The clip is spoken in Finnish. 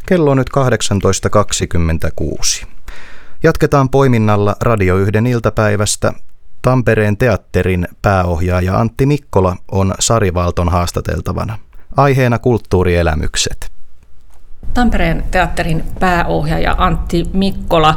Kello on nyt 18.26. Jatketaan poiminnalla Radio 1 iltapäivästä. Tampereen teatterin pääohjaaja Antti Mikkola on Sari Valton haastateltavana. Aiheena kulttuurielämykset. Tampereen teatterin pääohjaaja Antti Mikkola.